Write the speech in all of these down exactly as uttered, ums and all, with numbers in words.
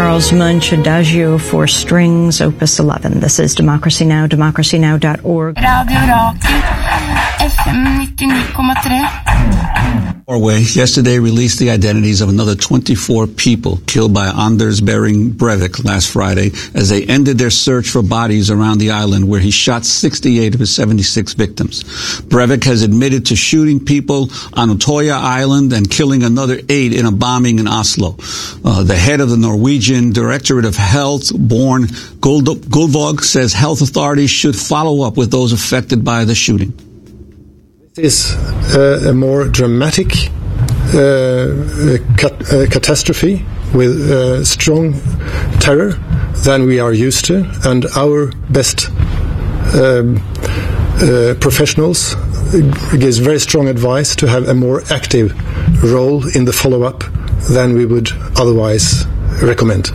Charles Munch, Adagio for Strings, Opus eleven. This is Democracy Now!, democracy now dot org. Radio Rakel, F M ninety-nine point three. Norway yesterday released the identities of another twenty-four people killed by Anders Behring Breivik last Friday as they ended their search for bodies around the island where he shot sixty-eight of his seventy-six victims. Breivik has admitted to shooting people on Utoya Island and killing another eight in a bombing in Oslo. Uh, the head of the Norwegian Directorate of Health, Born Guldvog, says health authorities should follow up with those affected by the shooting. This is uh, a more dramatic uh, cat- uh, catastrophe with uh, strong terror than we are used to, and our best um, uh, professionals gives very strong advice to have a more active role in the follow-up than we would otherwise recommend.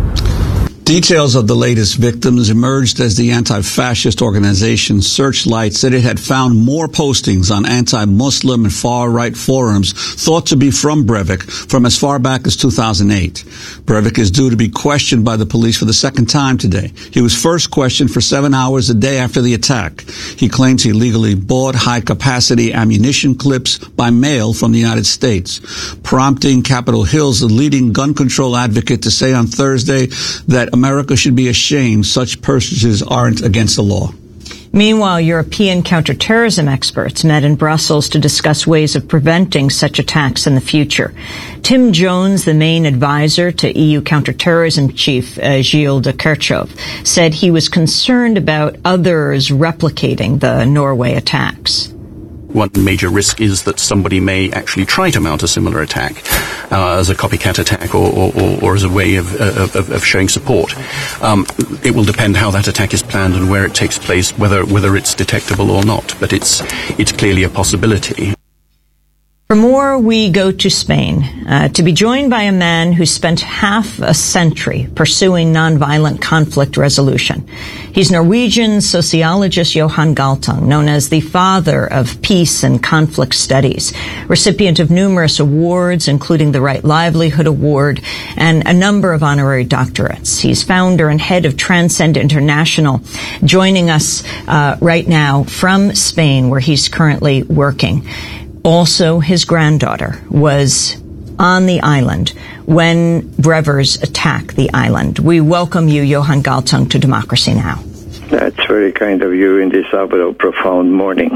Details of the latest victims emerged as the anti-fascist organization Searchlight said it had found more postings on anti-Muslim and far-right forums thought to be from Breivik from as far back as two thousand eight. Breivik is due to be questioned by the police for the second time today. He was first questioned for seven hours a day after the attack. He claims he legally bought high-capacity ammunition clips by mail from the United States, prompting Capitol Hill's the leading gun control advocate to say on Thursday that America should be ashamed such purchases aren't against the law. Meanwhile, European counterterrorism experts met in Brussels to discuss ways of preventing such attacks in the future. Tim Jones, the main advisor to E U counterterrorism chief uh, Gilles de Kerchove, said he was concerned about others replicating the Norway attacks. One major risk is that somebody may actually try to mount a similar attack uh, as a copycat attack or, or, or as a way of, of, of showing support. Um, it will depend how that attack is planned and where it takes place, whether whether it's detectable or not. But it's it's clearly a possibility. For more, we go to Spain, uh, to be joined by a man who spent half a century pursuing nonviolent conflict resolution. He's Norwegian sociologist Johan Galtung, known as the father of peace and conflict studies, recipient of numerous awards, including the Right Livelihood Award and a number of honorary doctorates. He's founder and head of Transcend International, joining us uh, right now from Spain, where he's currently working. Also, his granddaughter was on the island when Brevers attacked the island. We welcome you, Johan Galtung, to Democracy Now! That's very kind of you in this hour of profound morning.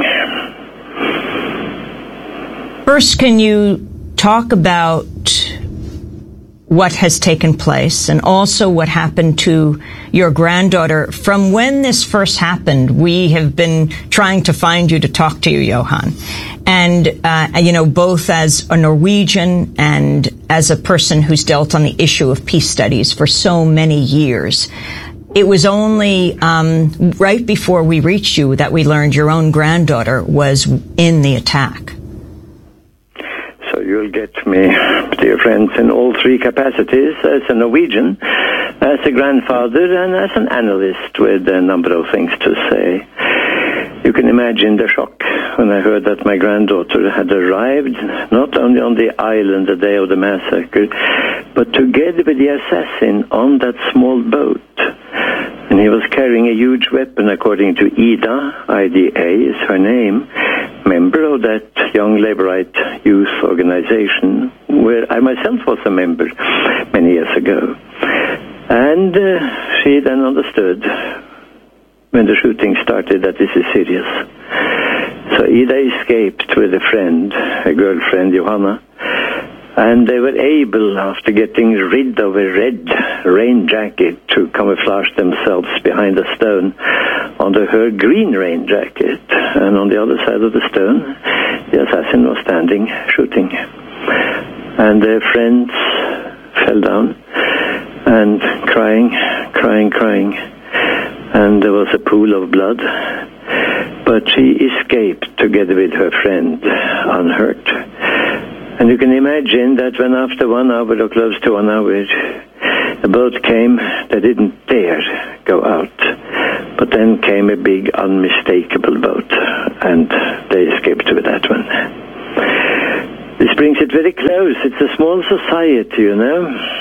First, can you talk about what has taken place and also what happened to your granddaughter? From when this first happened, we have been trying to find you to talk to you, Johan. And, uh, you know, both as a Norwegian and as a person who's dealt on the issue of peace studies for so many years. It was only um, right before we reached you that we learned your own granddaughter was in the attack. So you'll get me, dear friends, in all three capacities, as a Norwegian, as a grandfather, and as an analyst with a number of things to say. You can imagine the shock when I heard that my granddaughter had arrived, not only on the island the day of the massacre, but together with the assassin on that small boat. And he was carrying a huge weapon, according to Ida, I D A is her name, member of that young Labourite youth organization, where I myself was a member many years ago. And uh, she then understood, when the shooting started, that this is serious. So Ida escaped with a friend, a girlfriend, Johanna, and they were able, after getting rid of a red rain jacket, to camouflage themselves behind a stone under her green rain jacket. And on the other side of the stone, the assassin was standing, shooting. And their friends fell down and crying, crying, crying. And there was a pool of blood, but she escaped together with her friend unhurt. And you can imagine that when after one hour or close to one hour, the boat came, they didn't dare go out. But then came a big, unmistakable boat, and they escaped with that one. This brings it very close. It's a small society, you know.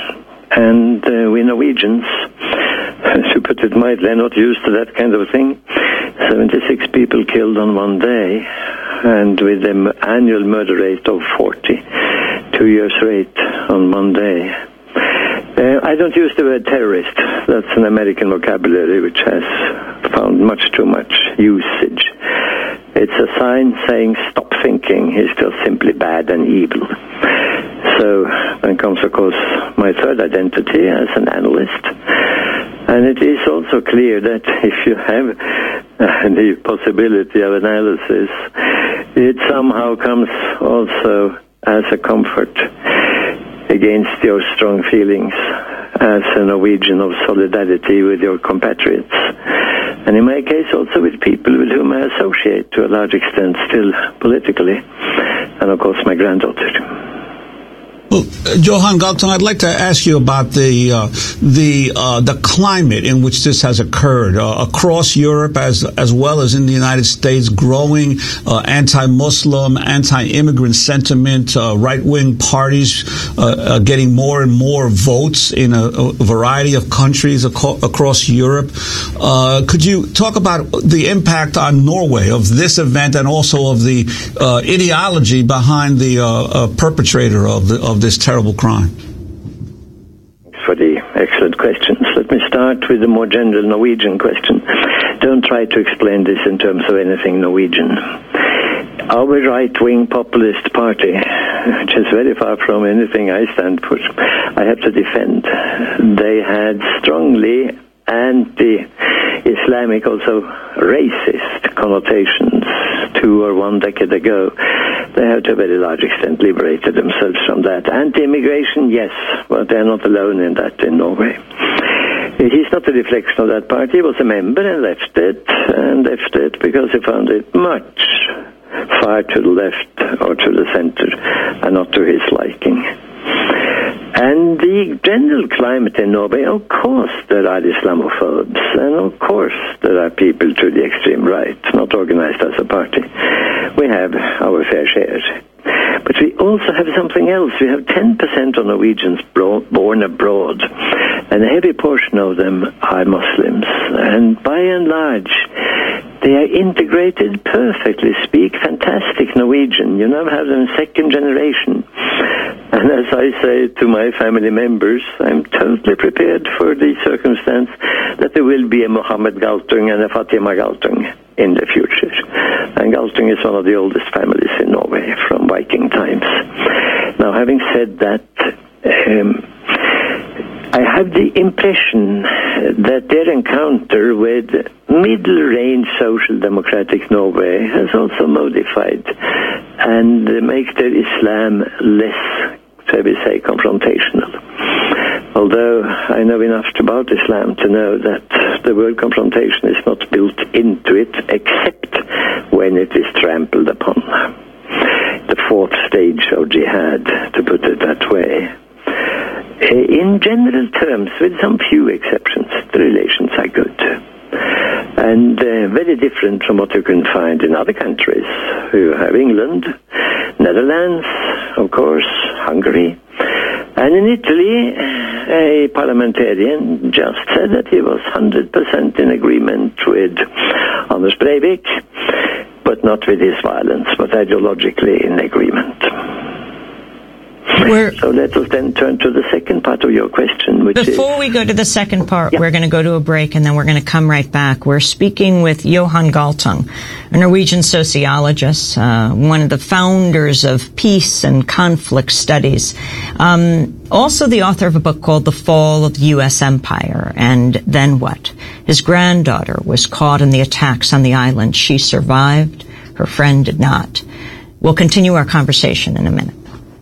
and uh, we Norwegians, to put it mildly, are not used to that kind of thing. seventy-six people killed on one day, and with an annual murder rate of forty, two years rate on one day. Uh, I don't use the word terrorist. That's an American vocabulary which has found much too much usage. It's a sign saying stop thinking. He's just simply bad and evil. So then comes, of course, my third identity as an analyst. And it is also clear that if you have uh, the possibility of analysis, it somehow comes also as a comfort against your strong feelings as a Norwegian of solidarity with your compatriots. And in my case also with people with whom I associate to a large extent still politically, and of course my granddaughter. Well, uh, Johan Galtung, I'd like to ask you about the uh, the uh, the climate in which this has occurred uh, across Europe, as as well as in the United States. Growing uh, anti-Muslim, anti-immigrant sentiment, uh, right-wing parties uh, uh, getting more and more votes in a, a variety of countries aco- across Europe. Uh, could you talk about the impact on Norway of this event, and also of the uh, ideology behind the uh, uh, perpetrator of the of this terrible crime? Thanks for the excellent questions. Let me start with the more general Norwegian question. Don't try to explain this in terms of anything Norwegian. Our right-wing populist party, which is very far from anything I stand for, I have to defend. They had strongly anti-Islamic, also racist connotations two or one decade ago. They have to a very large extent liberated themselves from that. Anti-immigration, yes, but they're not alone in that in Norway. He's not a reflection of that party. He was a member and left it, and left it because he found it much far to the left or to the center, and not to his liking. And the general climate in Norway, of course there are Islamophobes, and of course there are people to the extreme right, not organized as a party. We have our fair share. But we also have something else. We have ten percent of Norwegians bro- born abroad, and a heavy portion of them are Muslims. And by and large, they are integrated perfectly, speak fantastic Norwegian. You now have them second generation. And as I say to my family members, I'm totally prepared for the circumstance that there will be a Mohammed Galtung and a Fatima Galtung in the future. And Galtung is one of the oldest families in Norway from Viking times. Now, having said that, um, I have the impression that their encounter with middle-range social democratic Norway has also modified and makes their Islam less, shall we say, confrontational. Although I know enough about Islam to know that the word confrontation is not built into it except when it is trampled upon. The fourth stage of jihad, to put it that way. In general terms, with some few exceptions, the relations are good. And uh, very different from what you can find in other countries. You have England, Netherlands, of course, Hungary. And in Italy, a parliamentarian just said that he was one hundred percent in agreement with Anders Breivik, but not with his violence, but ideologically in agreement. We're, so let us then turn to the second part of your question, which Before is, we go to the second part, yeah. We're going to go to a break, and then we're going to come right back. We're speaking with Johan Galtung, a Norwegian sociologist, uh, one of the founders of peace and conflict studies. Um, also the author of a book called The Fall of the U S Empire, and Then What? His granddaughter was caught in the attacks on the island. She survived. Her friend did not. We'll continue our conversation in a minute.